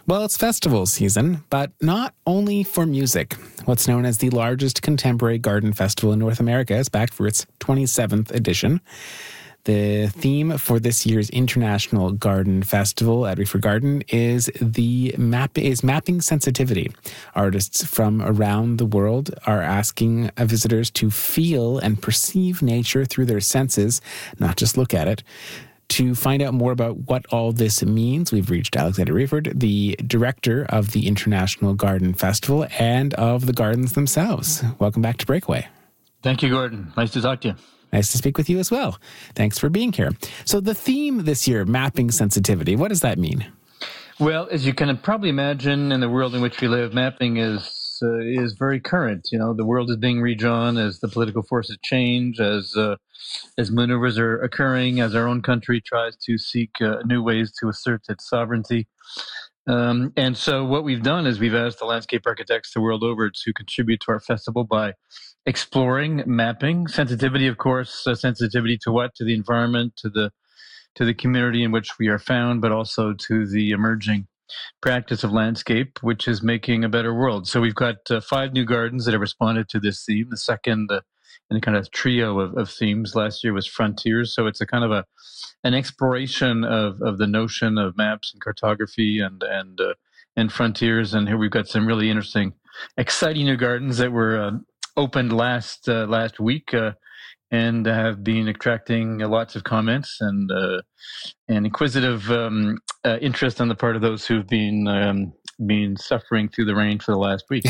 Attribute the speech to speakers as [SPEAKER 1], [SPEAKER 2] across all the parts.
[SPEAKER 1] Well, it's festival season, but not only for music. What's known as the largest contemporary garden festival in North America is back for its 27th edition. The theme for this year's International Garden Festival at Reefer Garden is mapping sensitivity. Artists from around the world are asking visitors to feel and perceive nature through their senses, not just look at it. To find out more about what all this means, we've reached Alexander Reeford, the director of the International Garden Festival and of the gardens themselves. Welcome back to Breakaway.
[SPEAKER 2] Thank you, Gordon. Nice to talk to you.
[SPEAKER 1] Nice to speak with you as well. Thanks for being here. So the theme this year, mapping sensitivity, what does that mean?
[SPEAKER 2] Well, as you can probably imagine, in the world in which we live, mapping is very current. You know, the world is being redrawn as the political forces change, as maneuvers are occurring, as our own country tries to seek new ways to assert its sovereignty. And so what we've done is we've asked the landscape architects the world over to contribute to our festival by exploring mapping sensitivity, of course, sensitivity to what? To the environment, to the community in which we are found, but also to the emerging practice of landscape, which is making a better world. So we've got 5 new gardens that have responded to this theme. The second in a kind of trio of themes last year was Frontiers. So it's a kind of an exploration of the notion of maps and cartography and frontiers. And here we've got some really interesting, exciting new gardens that were opened last week and have been attracting lots of comments and inquisitive interest on the part of those who've been suffering through the rain for the last week.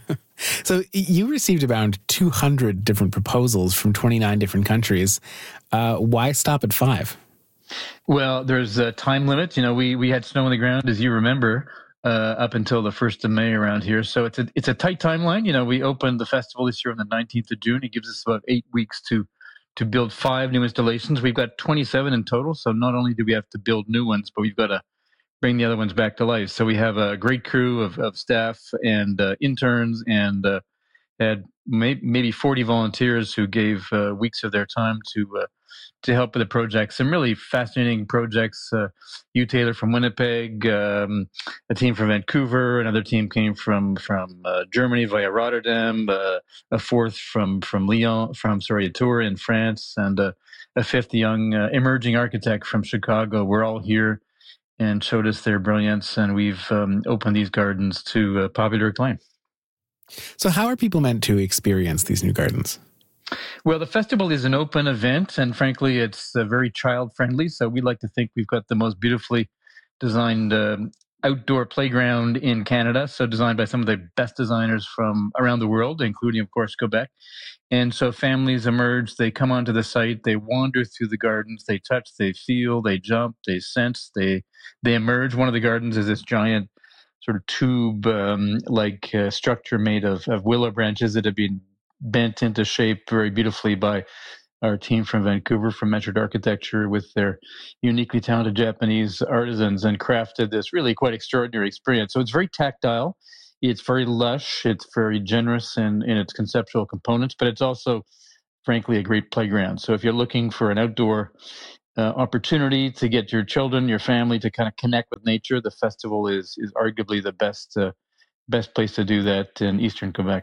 [SPEAKER 1] So you received about 200 different proposals from 29 different countries. Why stop at 5?
[SPEAKER 2] Well, there's a time limit. You know, we had snow on the ground, as you remember, up until the 1st of May around here. So it's a tight timeline. You know, we opened the festival this year on the 19th of June. It gives us about 8 weeks to build 5 new installations. We've got 27 in total. So not only do we have to build new ones, but we've got to bring the other ones back to life. So we have a great crew of staff and interns and had maybe 40 volunteers who gave weeks of their time to help with the project. Some really fascinating projects. Hugh Taylor from Winnipeg, a team from Vancouver, another team came from Germany via Rotterdam, a fourth from Lyon, Tours in France, and a fifth young emerging architect from Chicago. We're all here and showed us their brilliance, and we've opened these gardens to popular acclaim.
[SPEAKER 1] So how are people meant to experience these new gardens?
[SPEAKER 2] Well, the festival is an open event, and frankly, it's very child-friendly. So we like to think we've got the most beautifully designed outdoor playground in Canada, so designed by some of the best designers from around the world, including, of course, Quebec. And so families emerge, they come onto the site, they wander through the gardens, they touch, they feel, they jump, they sense, they emerge. One of the gardens is this giant sort of tube like structure made of willow branches that have been bent into shape very beautifully by our team from Vancouver, from Measured Architecture, with their uniquely talented Japanese artisans, and crafted this really quite extraordinary experience. So it's very tactile, it's very lush, it's very generous in its conceptual components, but it's also, frankly, a great playground. So if you're looking for an outdoor opportunity to get your children, your family to kind of connect with nature, the festival is arguably the best place to do that in Eastern Quebec.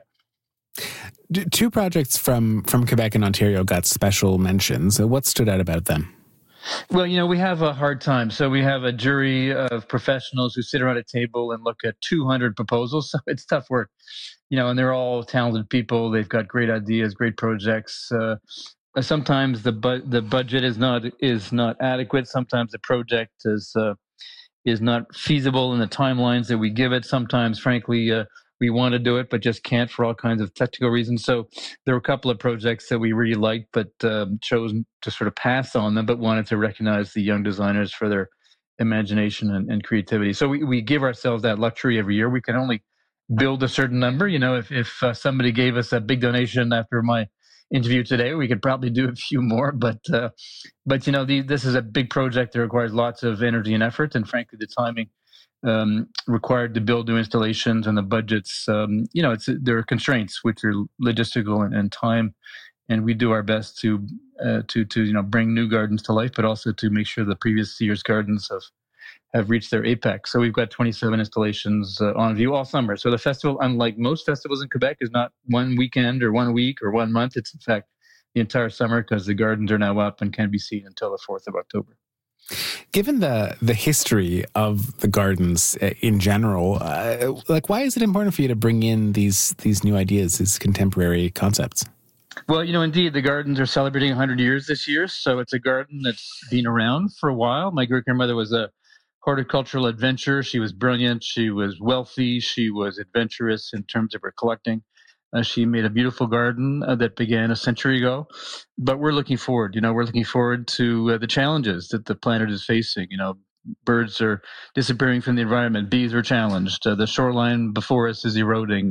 [SPEAKER 1] 2 projects from Quebec and Ontario got special mentions. What stood out about them?
[SPEAKER 2] Well, you know, we have a hard time. So we have a jury of professionals who sit around a table and look at 200 proposals. So it's tough work, you know, and they're all talented people. They've got great ideas, great projects. Sometimes the budget is not adequate. Sometimes the project is not feasible in the timelines that we give it. Sometimes, frankly, we want to do it, but just can't for all kinds of technical reasons. So there were a couple of projects that we really liked, but chose to sort of pass on them, but wanted to recognize the young designers for their imagination and creativity. So we give ourselves that luxury every year. We can only build a certain number. You know, if somebody gave us a big donation after my interview today, we could probably do a few more, but you know, this is a big project that requires lots of energy and effort, and frankly, the timing required to build new installations and the budgets, you know, there are constraints which are logistical and time, and we do our best to you know, bring new gardens to life, but also to make sure the previous year's gardens have reached their apex. So we've got 27 installations on view all summer. So the festival, unlike most festivals in Quebec, is not one weekend or 1 week or 1 month. It's in fact the entire summer, because the gardens are now up and can be seen until the 4th of October.
[SPEAKER 1] Given the history of the gardens in general, why is it important for you to bring in these new ideas, these contemporary concepts?
[SPEAKER 2] Well, indeed, the gardens are celebrating 100 years this year. So it's a garden that's been around for a while. My great-grandmother was a horticultural adventurer. She was brilliant. She was wealthy. She was adventurous in terms of her collecting. She made a beautiful garden that began a century ago. But we're looking forward. We're looking forward to the challenges that the planet is facing. Birds are disappearing from the environment. Bees are challenged. The shoreline before us is eroding.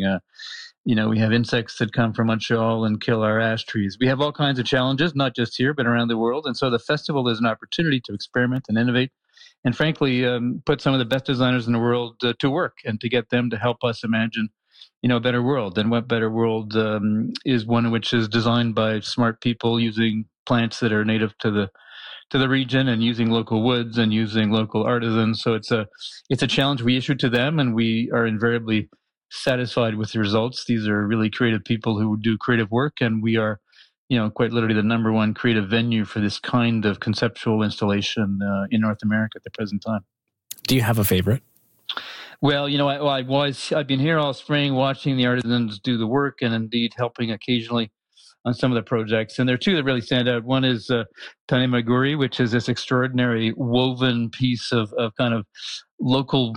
[SPEAKER 2] We have insects that come from Montreal and kill our ash trees. We have all kinds of challenges, not just here, but around the world. And so the festival is an opportunity to experiment and innovate, and frankly, put some of the best designers in the world to work, and to get them to help us imagine, a better world. And what better world is one which is designed by smart people using plants that are native to the region, and using local woods and using local artisans. So it's a challenge we issue to them, and we are invariably satisfied with the results. These are really creative people who do creative work, and we are, quite literally the number one creative venue for this kind of conceptual installation in North America at the present time.
[SPEAKER 1] Do you have a favorite?
[SPEAKER 2] Well, I've been here all spring watching the artisans do the work, and indeed helping occasionally on some of the projects. And there are two that really stand out. One is Tane Maguri, which is this extraordinary woven piece of kind of local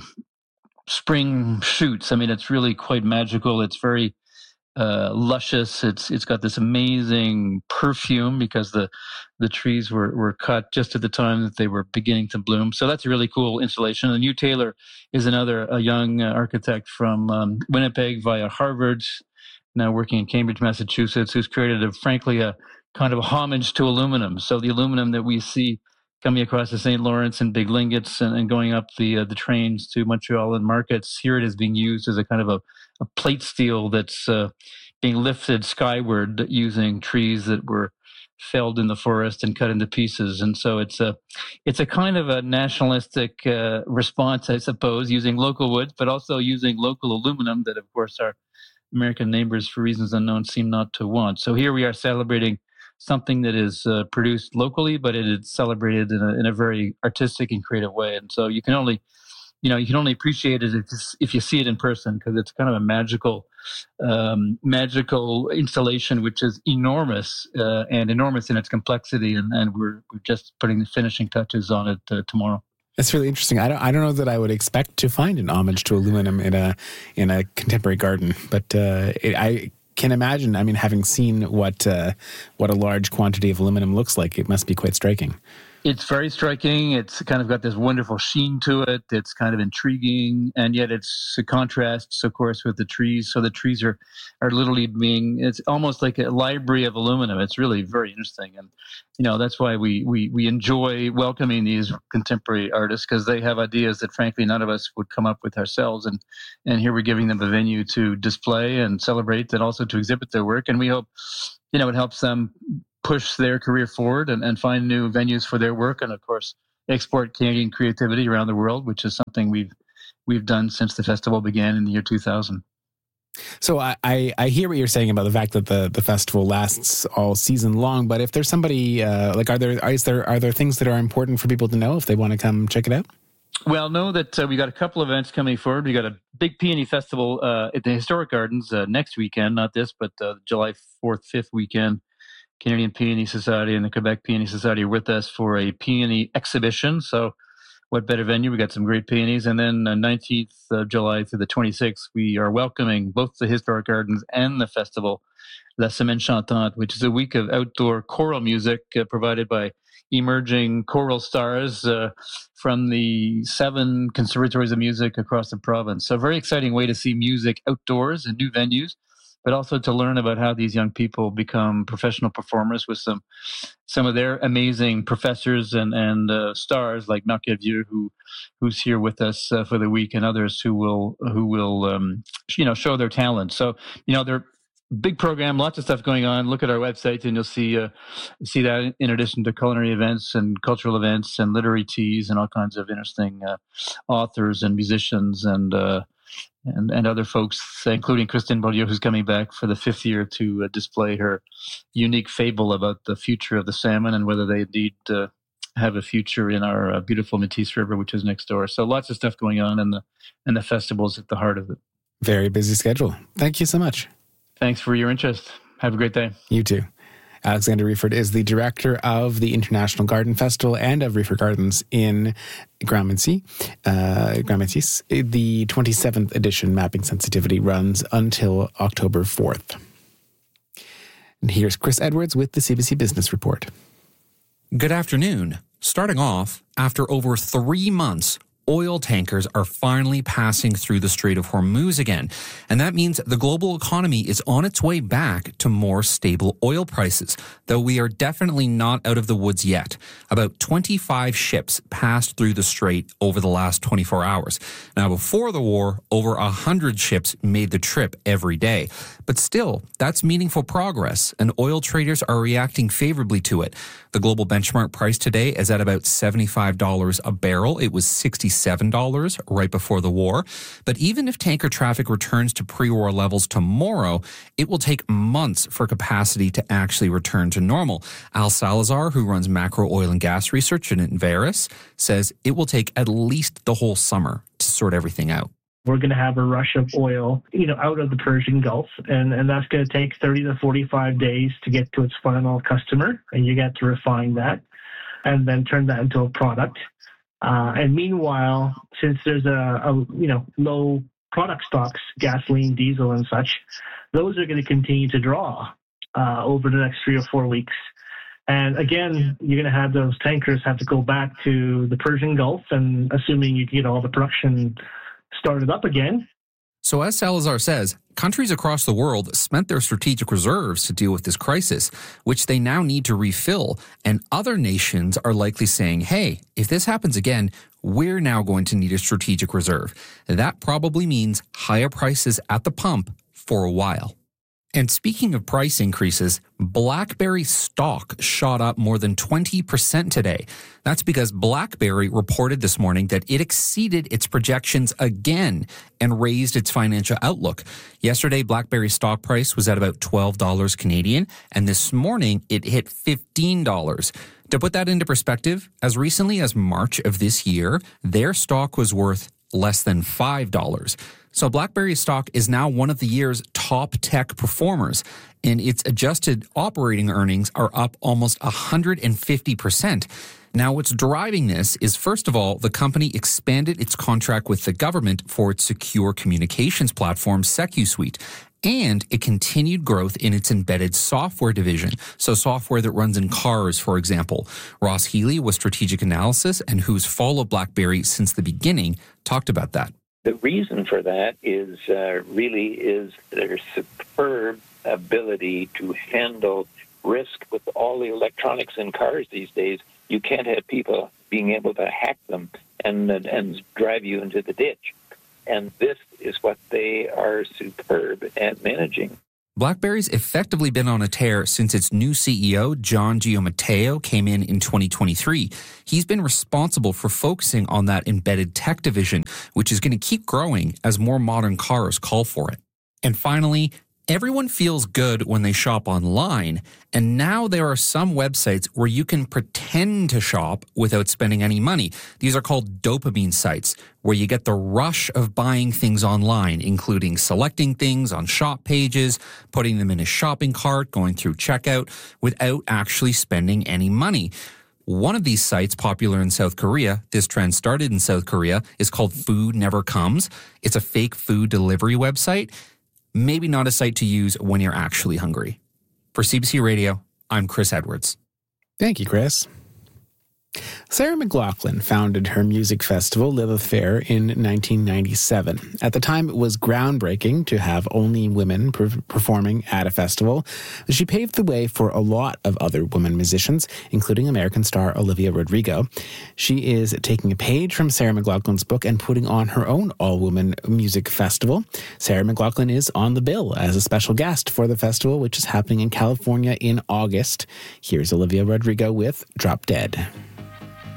[SPEAKER 2] spring shoots. I mean, it's really quite magical. It's very luscious. It's got this amazing perfume, because the trees were cut just at the time that they were beginning to bloom. So that's a really cool installation. And Hugh Taylor is a young architect from Winnipeg via Harvard, now working in Cambridge, Massachusetts, who's created a kind of a homage to aluminum. So the aluminum that we see coming across the St. Lawrence in big lingots and going up the trains to Montreal and markets, here it is being used as a kind of a plate steel that's being lifted skyward using trees that were felled in the forest and cut into pieces. And so it's a kind of a nationalistic response, I suppose, using local woods, but also using local aluminum that, of course, our American neighbors, for reasons unknown, seem not to want. So here we are celebrating something that is produced locally, but it is celebrated in a very artistic and creative way. And so you can only appreciate it if you see it in person, because it's kind of a magical installation, which is enormous and enormous in its complexity. And we're just putting the finishing touches on it tomorrow.
[SPEAKER 1] That's really interesting. I don't know that I would expect to find an homage to aluminum in a contemporary garden, but I can imagine. I mean, having seen what a large quantity of aluminum looks like, it must be quite striking.
[SPEAKER 2] It's very striking. It's kind of got this wonderful sheen to it. It's kind of intriguing, and yet it's a contrast, of course, with the trees. So the trees are literally it's almost like a library of aluminum. It's really very interesting. And, that's why we enjoy welcoming these contemporary artists, because they have ideas that, frankly, none of us would come up with ourselves. And here we're giving them a venue to display and celebrate, and also to exhibit their work. And we hope, it helps them push their career forward and find new venues for their work, and of course export Canadian creativity around the world, which is something we've done since the festival began in the year 2000.
[SPEAKER 1] So I hear what you're saying about the fact that the festival lasts all season long, but if there's somebody are there things that are important for people to know if they want to come check it out?
[SPEAKER 2] Well, know that we got a couple of events coming forward. We got a big peony festival at the Historic Gardens next weekend, not this, but July 4th, 5th weekend. Canadian Peony Society and the Quebec Peony Society are with us for a peony exhibition. So what better venue? We got some great peonies. And then 19th of July through the 26th, we are welcoming both the Historic Gardens and the festival, La Semaine Chantante, which is a week of outdoor choral music provided by emerging choral stars from the 7 conservatories of music across the province. So a very exciting way to see music outdoors in new venues, but also to learn about how these young people become professional performers with some of their amazing professors and stars like Marc Vieux, who's here with us for the week, and others who will show their talent. So they're big program, lots of stuff going on. Look at our website and you'll see that in addition to culinary events and cultural events and literary teas and all kinds of interesting authors and musicians and other folks, including Christine Beaulieu, who's coming back for the 5th year to display her unique fable about the future of the salmon and whether they indeed have a future in our beautiful Métis River, which is next door. So lots of stuff going on, and the festival's at the heart of it.
[SPEAKER 1] Very busy schedule. Thank you so much.
[SPEAKER 2] Thanks for your interest. Have a great day.
[SPEAKER 1] You too. Alexander Riefert is the director of the International Garden Festival and of Riefert Gardens in Grand-Métis. The 27th edition Mapping Sensitivity runs until October 4th. And here's Chris Edwards with the CBC Business Report.
[SPEAKER 3] Good afternoon. Starting off, after over 3 months, oil tankers are finally passing through the Strait of Hormuz again. And that means the global economy is on its way back to more stable oil prices, though we are definitely not out of the woods yet. About 25 ships passed through the strait over the last 24 hours. Now, before the war, over 100 ships made the trip every day. But still, that's meaningful progress, and oil traders are reacting favorably to it. The global benchmark price today is at about $75 a barrel. It was $67 right before the war. But even if tanker traffic returns to pre-war levels tomorrow, it will take months for capacity to actually return to normal. Al Salazar, who runs macro oil and gas research at Enverus, says it will take at least the whole summer to sort everything out.
[SPEAKER 4] We're going to have a rush of oil, out of the Persian Gulf, and that's going to take 30 to 45 days to get to its final customer, and you get to refine that and then turn that into a product. And meanwhile, since there's a low product stocks, gasoline, diesel, and such, those are going to continue to draw over the next 3 or 4 weeks. And again, you're going to have those tankers have to go back to the Persian Gulf, and assuming you get all the production started up again.
[SPEAKER 3] So as Salazar says, countries across the world spent their strategic reserves to deal with this crisis, which they now need to refill. And other nations are likely saying, hey, if this happens again, we're now going to need a strategic reserve. That probably means higher prices at the pump for a while. And speaking of price increases, BlackBerry stock shot up more than 20% today. That's because BlackBerry reported this morning that it exceeded its projections again and raised its financial outlook. Yesterday, BlackBerry stock price was at about $12 Canadian, and this morning it hit $15. To put that into perspective, as recently as March of this year, their stock was worth less than $5. So BlackBerry stock is now one of the year's top tech performers, and its adjusted operating earnings are up almost 150%. Now, what's driving this is, first of all, the company expanded its contract with the government for its secure communications platform, SecuSuite, and it continued growth in its embedded software division, so software that runs in cars, for example. Ross Healy with Strategic Analysis, and who's followed BlackBerry since the beginning, talked about that.
[SPEAKER 5] The reason for that is really their superb ability to handle risk with all the electronics in cars these days. You can't have people being able to hack them and drive you into the ditch. And this is what they are superb at managing.
[SPEAKER 3] BlackBerry's effectively been on a tear since its new CEO, John Giamatteo, came in 2023. He's been responsible for focusing on that embedded tech division, which is going to keep growing as more modern cars call for it. And finally, everyone feels good when they shop online, and now there are some websites where you can pretend to shop without spending any money. These are called dopamine sites, where you get the rush of buying things online, including selecting things on shop pages, putting them in a shopping cart, going through checkout, without actually spending any money. One of these sites, popular in South Korea, this trend started in South Korea, is called Food Never Comes. It's a fake food delivery website. Maybe not a site to use when you're actually hungry. For CBC Radio, I'm Chris Edwards.
[SPEAKER 1] Thank you, Chris. Sarah McLachlan founded her music festival, Lilith Fair, in 1997. At the time, it was groundbreaking to have only women performing at a festival. She paved the way for a lot of other women musicians, including American star Olivia Rodrigo. She is taking a page from Sarah McLachlan's book and putting on her own all-women music festival. Sarah McLachlan is on the bill as a special guest for the festival, which is happening in California in August. Here's Olivia Rodrigo with Drop Dead.